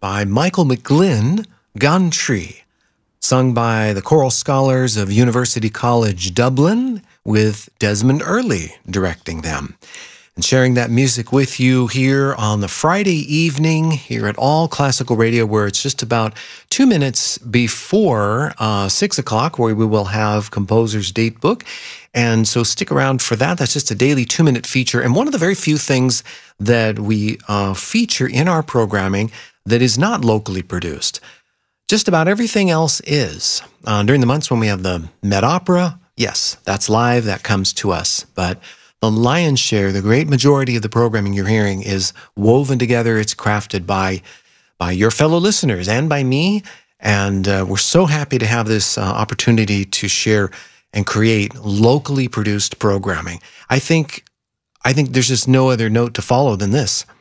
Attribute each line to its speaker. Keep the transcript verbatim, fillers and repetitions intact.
Speaker 1: by Michael McGlynn, Gantry, sung by the choral scholars of University College Dublin with Desmond Early directing them. And sharing that music with you here on the Friday evening here at All Classical Radio, where it's just about two minutes before uh, six o'clock, where we will have Composer's Date Book. And so stick around for that. That's just a daily two-minute feature. And one of the very few things that we uh, feature in our programming that is not locally produced. Just about everything else is. Uh, during the months when we have the Met Opera, yes, that's live, that comes to us. But the lion's share, the great majority of the programming you're hearing is woven together. It's crafted by by your fellow listeners and by me. And uh, we're so happy to have this uh, opportunity to share and create locally produced programming. I think I think there's just no other note to follow than this.